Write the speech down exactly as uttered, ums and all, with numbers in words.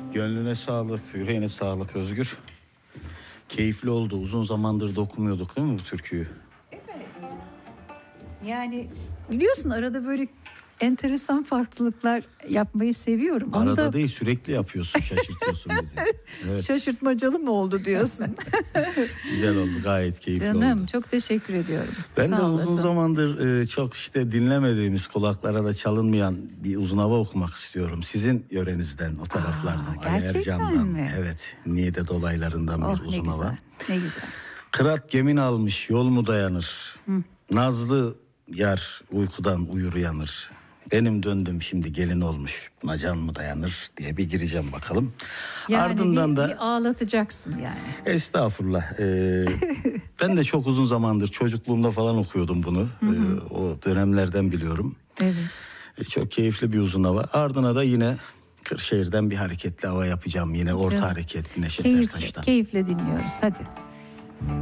Gönlüne sağlık, yüreğine sağlık Özgür. Keyifli oldu. Uzun zamandır da okumuyorduk değil mi bu türküyü? Evet. Yani biliyorsun arada böyle enteresan farklılıklar yapmayı seviyorum. Onu Arada da değil, sürekli yapıyorsun, şaşırtıyorsun bizi. Evet. şaşırtmacalı mı oldu diyorsun? Güzel oldu, gayet keyifli Canım oldu. çok teşekkür ediyorum. Ben Sağ de olasın. uzun zamandır e, çok işte dinlemediğimiz, kulaklara da çalınmayan bir uzun hava okumak istiyorum. Sizin yörenizden, o taraflardan. Aa, Ali gerçekten Ercan'dan. mi? Evet, Niğde dolaylarından Oh, bir ne uzun güzel, hava. ne güzel. Kırat gemin almış, yol mu dayanır? Hı. Nazlı yar uykudan uyur uyanır. Benim döndüm şimdi gelin olmuş. Macan mı dayanır diye bir gireceğim bakalım. Yani Ardından bir, da bir ağlatacaksın yani. estağfurullah. Ee, ben de çok uzun zamandır çocukluğumda falan okuyordum bunu. Ee, o dönemlerden biliyorum. Evet. Ee, çok keyifli bir uzun hava. Ardına da yine Kırşehir'den bir hareketli hava yapacağım. Yine orta Canım. hareketli Neşet Keyifle, Ertaş'tan. keyifle dinliyoruz hadi.